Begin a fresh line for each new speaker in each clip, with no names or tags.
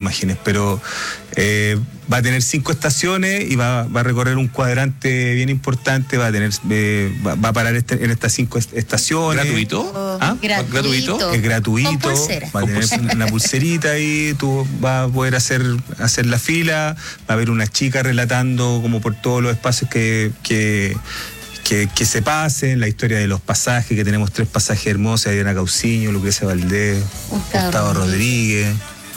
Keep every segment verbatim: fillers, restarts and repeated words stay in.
imágenes, pero eh, va a tener cinco estaciones y va, va a recorrer un cuadrante bien importante, va a tener eh, va, va a parar este, en estas cinco estaciones.
¿Gratuito?
¿Ah?
¿Gratuito?
Es gratuito,
Con pulsera.
va a tener una pulserita ahí, tú vas a poder hacer, hacer la fila, va a haber una chica relatando como por todos los espacios que... que Que, que se pasen, la historia de los pasajes, que tenemos tres pasajes hermosos, Adriana Cauciño, Lucrecia Valdés,
Gustavo
Gustavo Rodríguez.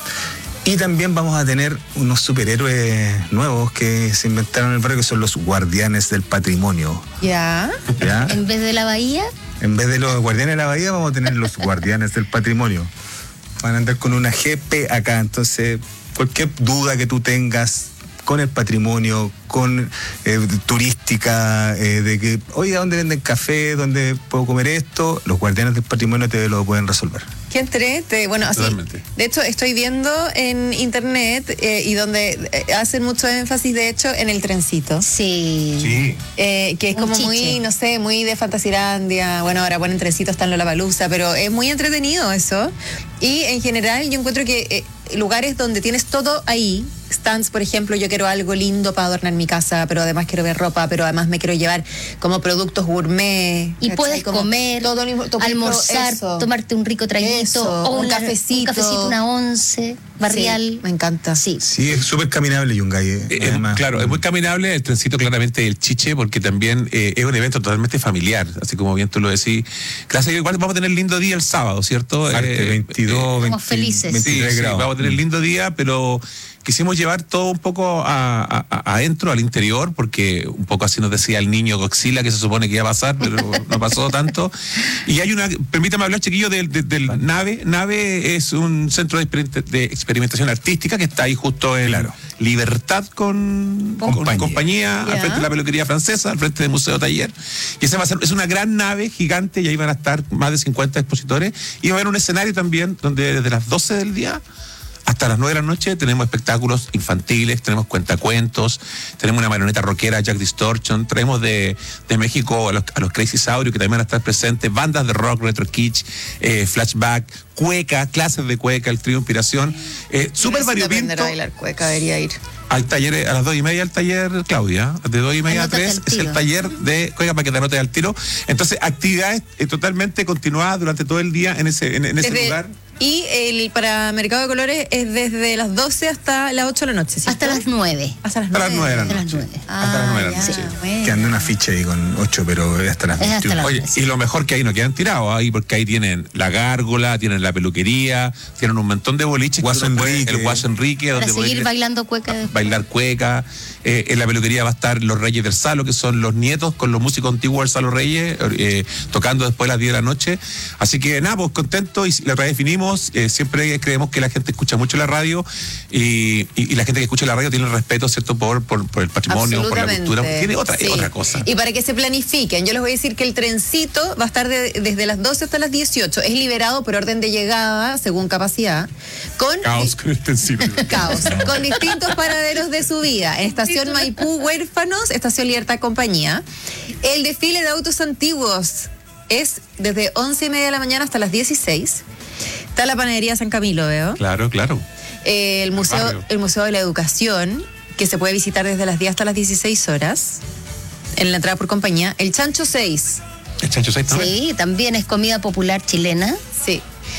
Y también vamos a tener unos superhéroes nuevos que se inventaron en el barrio, que son los guardianes del patrimonio.
Ya.
¿Ya?
En vez de la bahía.
En vez de los guardianes de la bahía, vamos a tener los guardianes del patrimonio. Van a andar con una G P acá, entonces cualquier duda que tú tengas con el patrimonio, con eh, turística, eh, de que, oiga, ¿dónde venden café? ¿Dónde puedo comer esto? Los guardianes del patrimonio te lo pueden resolver.
Qué entrete. Bueno, así,
Totalmente.
de hecho, estoy viendo en internet eh, y donde eh, hacen mucho énfasis, de hecho, en el trencito.
Sí.
Sí.
Eh, que es
Un
como
chiche.
muy, no sé, muy de Fantasilandia. Bueno, ahora ponen trencito, está en Lollapalooza, pero es muy entretenido eso. Y en general yo encuentro que eh, lugares donde tienes todo ahí, stands, por ejemplo, yo quiero algo lindo para adornar mi casa, pero además quiero ver ropa, pero además me quiero llevar como productos gourmet.
Y
¿cachai?
puedes
Como
comer,
todo, lo- todo-
almorzar,
eso.
tomarte un rico traguito,
Eso,
o
un
una-
cafecito.
un cafecito, una once, barrial.
Sí, me encanta.
Sí.
Sí, es súper caminable Yungay. Eh,
Eh,
además.
claro, es muy caminable, el trencito claramente el chiche, porque también eh, es un evento totalmente familiar, así como bien tú lo decís. Gracias, igual vamos a tener lindo día el sábado, ¿cierto?
Arte,
Eh,
veintidós,
Estamos
veinte,
felices.
Sí,
veintitrés
sí,
grados.
vamos a tener lindo día, pero quisimos llevar todo un poco a, a- a- adentro, al interior, porque un poco así nos decía el niño Godzilla, que se supone que iba a pasar, pero no pasó tanto. Y hay una, permítame hablar, chiquillo, del, del, del Nave. Nave es un centro de, exper- de experimentación artística que está ahí justo en
Claro.
Libertad con, con
Compañía.
compañía, al
Ya.
frente de la peluquería francesa, al frente del Museo Taller. Y esa va a ser, es una gran nave gigante y ahí van a estar más de cincuenta expositores. Y va a haber un escenario también donde desde las doce del día hasta las nueve de la noche tenemos espectáculos infantiles, tenemos cuentacuentos, tenemos una marioneta rockera, Jack Distortion, traemos de, de México a los, a los Crazy Saurios que también van a estar presentes, bandas de rock, retro kitsch, eh, flashback, cueca, clases de cueca, el trío Inspiración, eh, súper
Necesito aprender
variopinto.
a bailar cueca, debería ir.
Hay talleres a las dos y media, el taller, Claudia, de dos y media a
Anótate
tres,
al
es el
tiro.
taller de cueca para que te anotes al tiro. Entonces, actividades eh, totalmente continuadas durante todo el día en ese, en, en ese
Desde-
lugar.
Y el para Mercado de Colores es desde las doce hasta las ocho de la noche, ¿cierto?
Hasta las nueve.
Hasta las
Hasta las nueve de la
Hasta las
noche.
nueve.
Hasta las nueve de la
Ah,
noche.
ya, bueno.
Que anda una ficha ahí con ocho, pero es hasta las
Es hasta
veintiuno.
las-
Oye, y lo mejor que ahí no quedan tirados ahí, porque ahí tienen la gárgola, tienen la peluquería, tienen un montón de boliches. que
Guaso
uno puede-
Enrique.
El Guaso Enrique,
Para
donde
seguir
puede
bailando cueca después.
bailar cueca. Eh, en la peluquería va a estar los Reyes del Salo, que son los nietos con los músicos antiguos del Salo Reyes, eh, tocando después de las diez de la noche. Así que nada, pues contentos y la redefinimos. Eh, siempre creemos que la gente escucha mucho la radio y, y- y la gente que escucha la radio tiene el respeto, ¿cierto?, por, por, por el patrimonio, por la cultura. Tiene otra,
Sí.
es otra cosa.
Y para que se planifiquen, yo les voy a decir que el trencito va a estar de- desde las doce hasta las dieciocho. Es liberado por orden de llegada, según capacidad, con
Caos con el trencito.
caos, con distintos paraderos de subida. En Estación Maipú, Huérfanos, Estación Libertad Compañía. El desfile de autos antiguos es desde once y media de la mañana hasta las dieciséis. Está la panadería San Camilo, veo.
Claro, claro.
Eh, el, museo,
barrio.
el Museo de la Educación, que se puede visitar desde las diez hasta las dieciséis horas. En la entrada por compañía. El Chancho seis.
El Chancho seis también.
Sí, también es comida popular chilena.
Sí.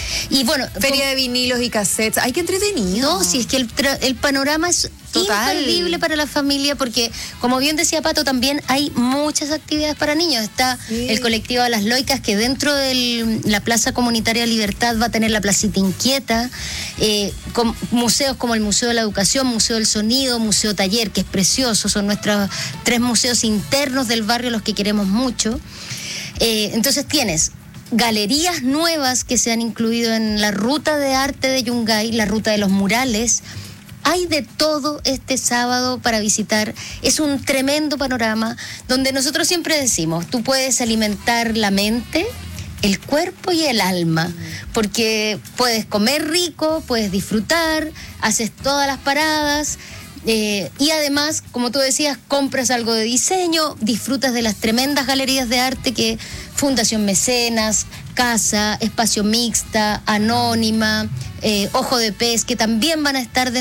Y bueno,
Feria de vinilos y cassettes. ¡Ay, qué entretenido!
no, si es que el, tra- el panorama es
Total.
infalible para la familia porque, como bien decía Pato, también hay muchas actividades para niños. Está
Sí.
el colectivo de las Loicas, que dentro de la Plaza Comunitaria Libertad va a tener la Placita Inquieta, eh, con museos como el Museo de la Educación, Museo del Sonido, Museo Taller, que es precioso, son nuestros tres museos internos del barrio, los que queremos mucho. Eh, entonces tienes galerías nuevas que se han incluido en la ruta de arte de Yungay, la ruta de los murales. Hay de todo este sábado para visitar. Es un tremendo panorama donde nosotros siempre decimos, tú puedes alimentar la mente, el cuerpo y el alma, porque puedes comer rico, puedes disfrutar, haces todas las paradas. Eh, y además, como tú decías, compras algo de diseño, disfrutas de las tremendas galerías de arte que Fundación Mecenas, Casa, Espacio Mixta, Anónima, eh, Ojo de Pez, que también van a estar dentro